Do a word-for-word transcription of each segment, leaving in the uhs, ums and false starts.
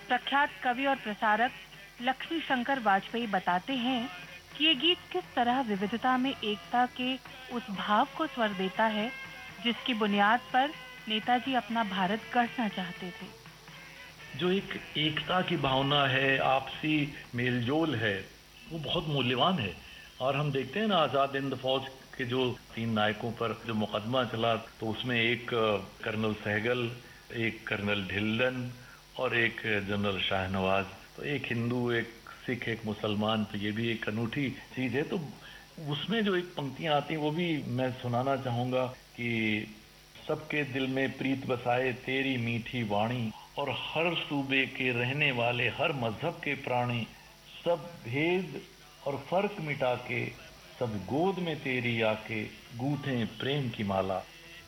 प्रख्यात कवि और प्रसारक लक्ष्मी शंकर वाजपेयी बताते हैं कि ये गीत किस तरह विविधता में एकता के उस भाव को स्वर देता है जिसकी बुनियाद पर नेताजी अपना भारत गढ़ना चाहते थे। जो एक एकता की भावना है, आपसी मेलजोल है, वो बहुत मूल्यवान है। और हम देखते हैं ना, आज़ाद हिंद फौज के जो तीन नायकों पर जो मुकदमा चला, तो उसमें एक कर्नल सहगल, एक कर्नल ढिल्लन और एक जनरल शाहनवाज। तो एक हिंदू, एक सिख, एक मुसलमान, तो ये भी एक अनूठी चीज़ है। तो उसमें जो एक पंक्तियां आती हैं वो भी मैं सुनाना चाहूँगा कि सबके दिल में प्रीत बसाए तेरी मीठी वाणी, और हर सूबे के रहने वाले हर मजहब के प्राणी, सब भेद और फर्क मिटा के सब गोद में तेरी आके गूंथे प्रेम की माला।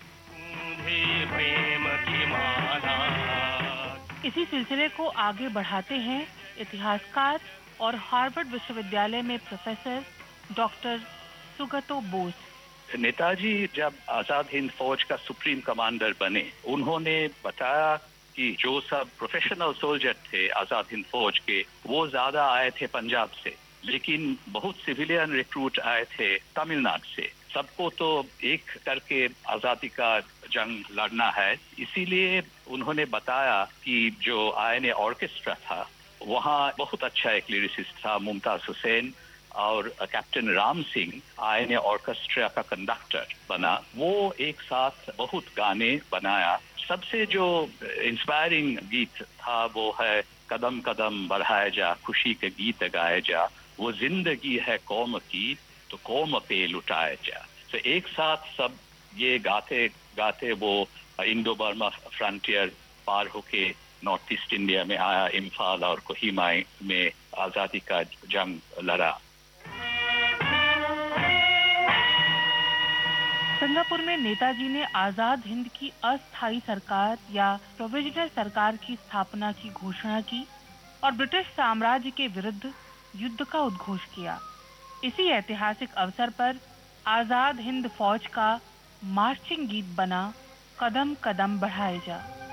प्रेम की माला। इसी सिलसिले को आगे बढ़ाते हैं इतिहासकार और हार्वर्ड विश्वविद्यालय में प्रोफेसर डॉक्टर सुगतो बोस। नेताजी जब आजाद हिंद फौज का सुप्रीम कमांडर बने, उन्होंने बताया कि जो सब प्रोफेशनल सोल्जर थे आजाद हिंद फौज के, वो ज्यादा आए थे पंजाब से, लेकिन बहुत सिविलियन रिक्रूट आए थे तमिलनाडु से। सबको तो एक करके आजादी का जंग लड़ना है, इसीलिए उन्होंने बताया कि जो आईएनए ऑर्केस्ट्रा था, वहाँ बहुत अच्छा एक लिरिसिस्ट था मुमताज हुसैन, और captain Ram Singh INA orchestra का कंडक्टर बना। वो एक साथ बहुत गाने बनाया। सबसे जो इंस्पायरिंग गीत था वो है कदम कदम बढ़ाए जा, खुशी के गीत गाए जा, वो जिंदगी है कौम की तो कौम पे लुटाए जा। तो एक साथ सब ये गाते गाते वो इंडो बर्मा फ्रंटियर पार होके नॉर्थ ईस्ट इंडिया में आया, इम्फाल और कोहिमा में आजादी का जंग लड़ा। सिंगापुर में नेताजी ने आजाद हिंद की अस्थायी सरकार या प्रोविजनल सरकार की स्थापना की घोषणा की और ब्रिटिश साम्राज्य के विरुद्ध युद्ध का उद्घोष किया। इसी ऐतिहासिक अवसर पर आजाद हिंद फौज का मार्चिंग गीत बना कदम कदम बढ़ाए जा।